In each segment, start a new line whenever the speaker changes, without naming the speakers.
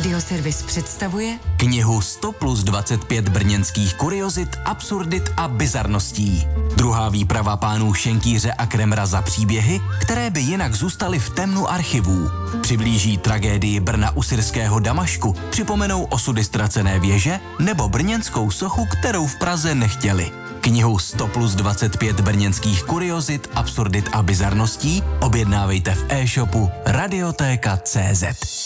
Radioservis představuje
knihu 100 plus 25 brněnských kuriozit, absurdit a bizarností. Druhá výprava pánů Šenkýře a Kremra za příběhy, které by jinak zůstaly v temnu archivů. Přiblíží tragédii Brna u syrského Damašku, připomenou osudy ztracené věže nebo brněnskou sochu, kterou v Praze nechtěli. Knihu 100 plus 25 brněnských kuriozit, absurdit a bizarností objednávejte v e-shopu Radiotéka.cz.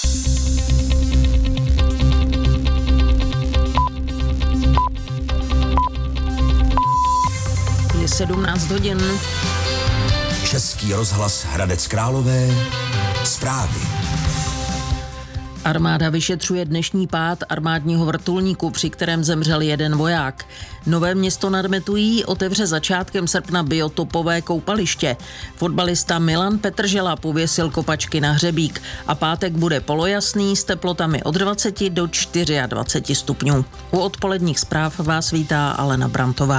Je 17 hodin.
Český rozhlas Hradec Králové. Zprávy.
Armáda vyšetřuje dnešní pád armádního vrtulníku, při kterém zemřel jeden voják. Nové Město nad Metují otevře začátkem srpna biotopové koupaliště. Fotbalista Milan Petržela pověsil kopačky na hřebík a pátek bude polojasný s teplotami od 20 do 24 stupňů. U odpoledních zpráv vás vítá Alena Brantová.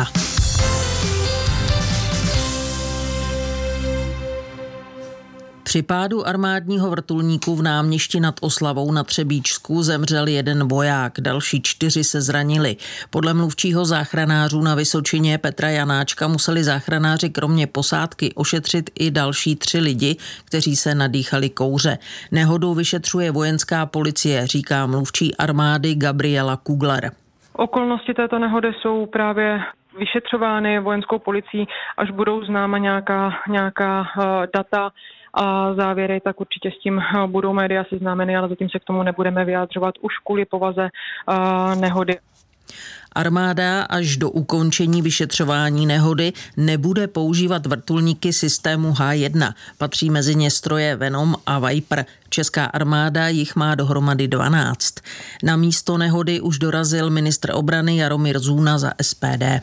Při pádu armádního vrtulníku v Náměšti nad Oslavou na Třebíčsku zemřel jeden voják, další 4 se zranili. Podle mluvčího záchranářů na Vysočině Petra Janáčka museli záchranáři kromě posádky ošetřit i další 3 lidi, kteří se nadýchali kouře. Nehodu vyšetřuje vojenská policie, říká mluvčí armády Gabriela Kugler.
Okolnosti této nehody jsou právě vyšetřovány vojenskou policií, až budou známa nějaká data a závěry, tak určitě s tím budou média seznámeny, ale zatím se k tomu nebudeme vyjádřovat už kvůli povaze nehody.
Armáda až do ukončení vyšetřování nehody nebude používat vrtulníky systému H1. Patří mezi ně stroje Venom a Viper. Česká armáda jich má dohromady 12. Na místo nehody už dorazil ministr obrany Jaromír Zůna za SPD.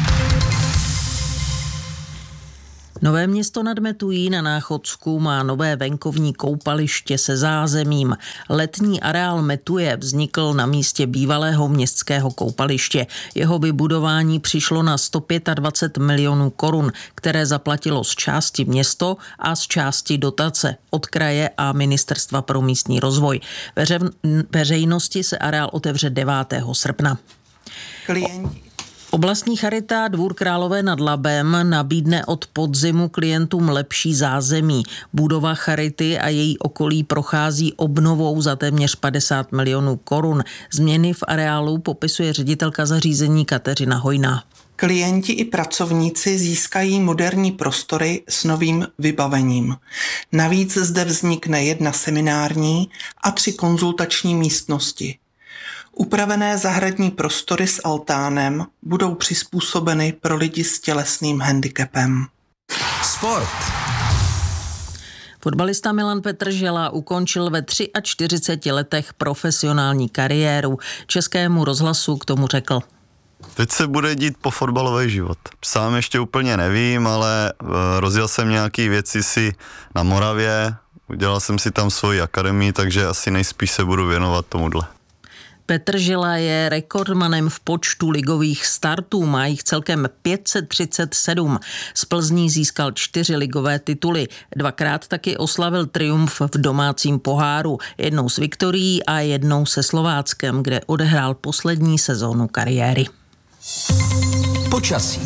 Nové Město nad Metují na Náchodsku má nové venkovní koupaliště se zázemím. Letní areál Metuje vznikl na místě bývalého městského koupaliště. Jeho vybudování přišlo na 125 milionů korun, které zaplatilo z části město a z části dotace od kraje a Ministerstva pro místní rozvoj. Veřejnosti se areál otevře 9. srpna. Oblastní charita Dvůr Králové nad Labem nabídne od podzimu klientům lepší zázemí. Budova charity a její okolí prochází obnovou za téměř 50 milionů korun. Změny v areálu popisuje ředitelka zařízení Kateřina Hojná.
Klienti i pracovníci získají moderní prostory s novým vybavením. Navíc zde vznikne 1 seminární a 3 konzultační místnosti. Upravené zahradní prostory s altánem budou přizpůsobeny pro lidi s tělesným handicapem.
Sport.
Fotbalista Milan Petržela ukončil ve 43 letech profesionální kariéru. Českému rozhlasu k tomu řekl:
Teď se bude dít po fotbalový život. Sám ještě úplně nevím, ale rozjel jsem nějaký věci si na Moravě, udělal jsem si tam svoji akademii, takže asi nejspíš se budu věnovat tomuhle.
Petržela je rekordmanem v počtu ligových startů, má jich celkem 537. Z Plzní získal 4 ligové tituly. 2krát taky oslavil triumf v domácím poháru. Jednou s Viktorií a jednou se Slováckem, kde odehrál poslední sezónu kariéry.
Počasí.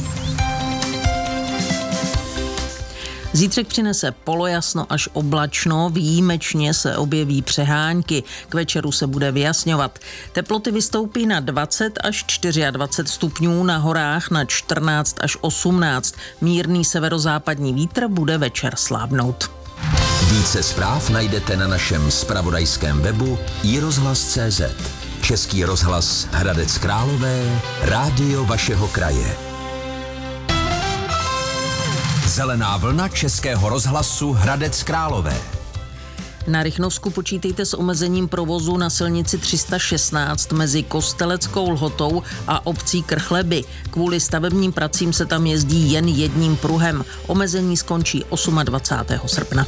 Zítřek přinese polojasno až oblačno, výjimečně se objeví přehánky. K večeru se bude vyjasňovat. Teploty vystoupí na 20 až 24 stupňů, na horách na 14 až 18. Mírný severozápadní vítr bude večer slábnout.
Více zpráv najdete na našem zpravodajském webu iRozhlas.cz. Český rozhlas Hradec Králové, rádio vašeho kraje. Zelená vlna Českého rozhlasu Hradec Králové.
Na Rychnovsku počítejte s omezením provozu na silnici 316 mezi Kosteleckou Lhotou a obcí Krchleby. Kvůli stavebním pracím se tam jezdí jen jedním pruhem. Omezení skončí 28. srpna.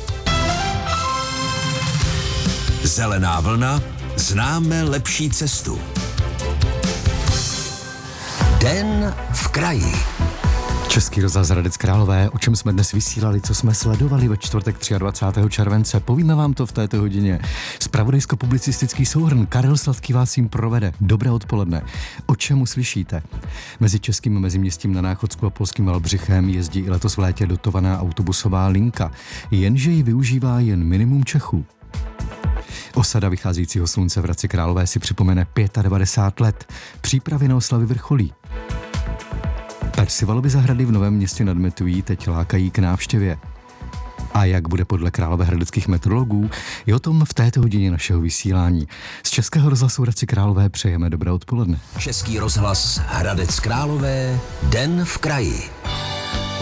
Zelená vlna, známe lepší cestu. Den v kraji.
Český rozhlas Hradec Králové, o čem jsme dnes vysílali, co jsme sledovali ve čtvrtek 23. července. Povíme vám to v této hodině. Zpravodajsko-publicistický souhrn Karel Sladký vás jim provede. Dobré odpoledne. O čem uslyšíte? Mezi českým meziměstím na Náchodsku a polským Valdřichem jezdí i letos v létě dotovaná autobusová linka, jenže ji využívá jen minimum Čechů. Osada vycházejícího slunce v Hradci Králové si připomene 95 let. Přípravy na oslavy vrcholí. Percivalovy zahrady v Novém Městě nad Metují teď lákají k návštěvě. A jak bude podle královéhradeckých meteorologů, je o tom v této hodině našeho vysílání. Z Českého rozhlasu Hradci Králové přejeme dobré odpoledne.
Český rozhlas Hradec Králové, den v kraji.